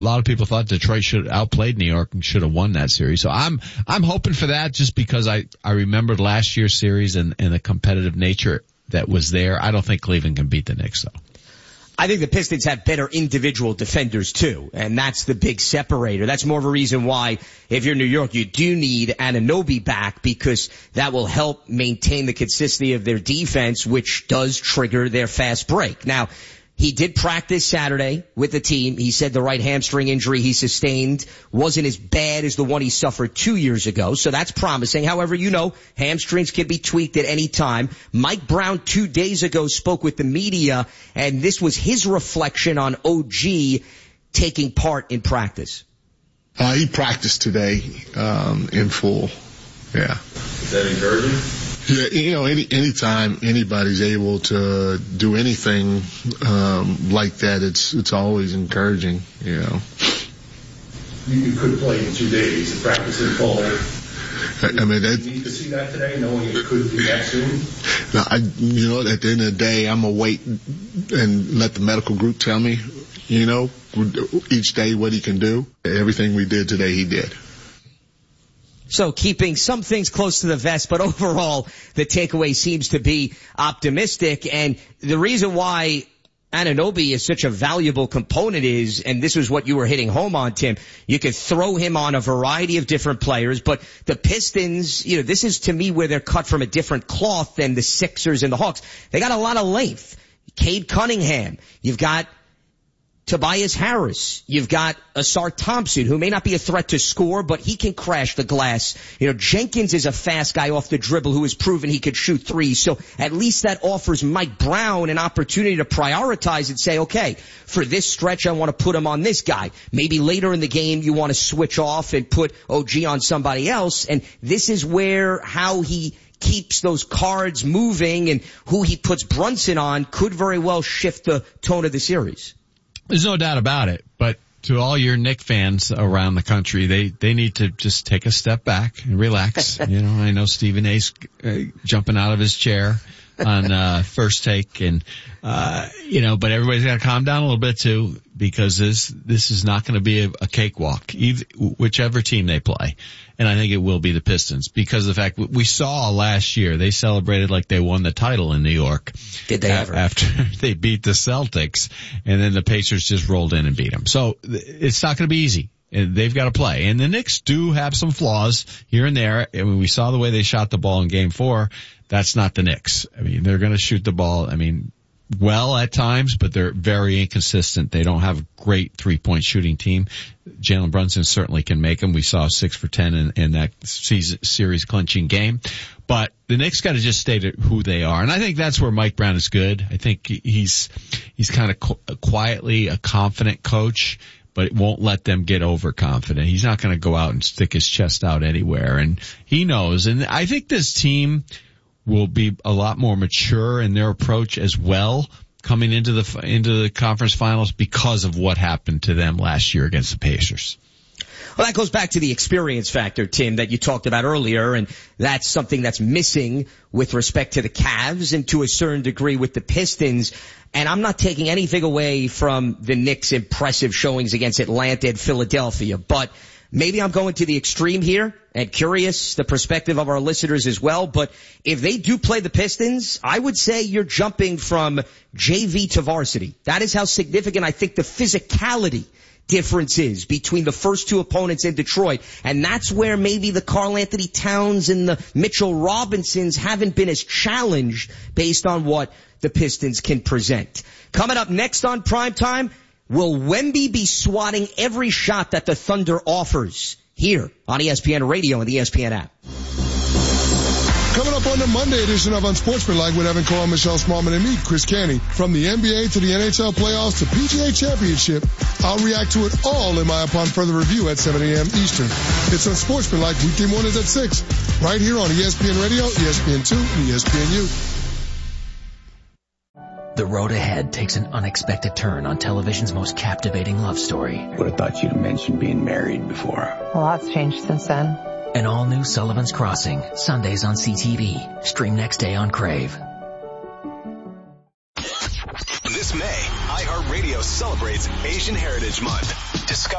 A lot of people thought Detroit should have outplayed New York and should have won that series. So I'm hoping for that just because I remembered last year's series and the competitive nature that was there. I don't think Cleveland can beat the Knicks though. I think the Pistons have better individual defenders too, and that's the big separator. That's more of a reason why, if you're New York, you do need Anunoby back because that will help maintain the consistency of their defense, which does trigger their fast break. Now, he did practice Saturday with the team. He said the right hamstring injury he sustained wasn't as bad as the one he suffered 2 years ago, so that's promising. However, hamstrings can be tweaked at any time. Mike Brown 2 days ago spoke with the media, and this was his reflection on OG taking part in practice. He practiced today in full. Yeah. Is that encouraging? Yeah, anytime anybody's able to do anything like that, it's always encouraging, You could play in 2 days and practice in full. I mean, you need to see that today, knowing it could be that soon? No, at the end of the day, I'm going to wait and let the medical group tell me, each day what he can do. Everything we did today, he did. So keeping some things close to the vest, but overall the takeaway seems to be optimistic. And the reason why Anunoby is such a valuable component is, and this is what you were hitting home on, Tim, you could throw him on a variety of different players, but the Pistons, this is to me where they're cut from a different cloth than the Sixers and the Hawks. They got a lot of length. Cade Cunningham. You've got Tobias Harris. You've got Asar Thompson, who may not be a threat to score, but he can crash the glass. Jenkins is a fast guy off the dribble who has proven he could shoot threes. So at least that offers Mike Brown an opportunity to prioritize and say, okay, for this stretch, I want to put him on this guy. Maybe later in the game, you want to switch off and put OG on somebody else. And this is where how he keeps those cards moving and who he puts Brunson on could very well shift the tone of the series. There's no doubt about it, but to all your Knick fans around the country, they need to just take a step back and relax. I know Stephen A's jumping out of his chair on First Take, and but everybody's got to calm down a little bit too, because this is not going to be a cakewalk, whichever team they play. And I think it will be the Pistons, because of the fact we saw last year they celebrated like they won the title in New York. Did they ever? After they beat the Celtics, and then the Pacers just rolled in and beat them. So it's not going to be easy. They've got to play. And the Knicks do have some flaws here and there. And when we saw the way they shot the ball in Game 4, that's not the Knicks. I mean, they're going to shoot the ball, well at times, but they're very inconsistent. They don't have a great three-point shooting team. Jalen Brunson certainly can make them. We saw 6 for 10 in that series clinching game. But the Knicks got to just stay to who they are. And I think that's where Mike Brown is good. I think he's kind of quietly a confident coach, but it won't let them get overconfident. He's not going to go out and stick his chest out anywhere. And he knows. And I think this team will be a lot more mature in their approach as well coming into the conference finals because of what happened to them last year against the Pacers. Well, that goes back to the experience factor, Tim, that you talked about earlier, and that's something that's missing with respect to the Cavs and to a certain degree with the Pistons. And I'm not taking anything away from the Knicks' impressive showings against Atlanta and Philadelphia, but maybe I'm going to the extreme here and curious the perspective of our listeners as well. But if they do play the Pistons, I would say you're jumping from JV to varsity. That is how significant I think the physicality difference is between the first two opponents in Detroit. And that's where maybe the Karl Anthony Towns and the Mitchell Robinsons haven't been as challenged based on what the Pistons can present. Coming up next on Primetime, will Wemby be swatting every shot that the Thunder offers? Here on ESPN Radio and the ESPN app. Coming up on the Monday edition of Unsportsmanlike with Evan Cohen, Michelle Smallman, and me, Chris Canty. From the NBA to the NHL playoffs to PGA Championship, I'll react to it all in my upon further review at 7 a.m. Eastern. It's Unsportsmanlike weekday mornings at 6, right here on ESPN Radio, ESPN2, and ESPNU. The road ahead takes an unexpected turn on television's most captivating love story. Would have thought you'd mentioned being married before. A lot's changed since then. An all-new Sullivan's Crossing, Sundays on CTV. Stream next day on Crave. This May, iHeartRadio celebrates celebrates Asian Heritage Month. Discover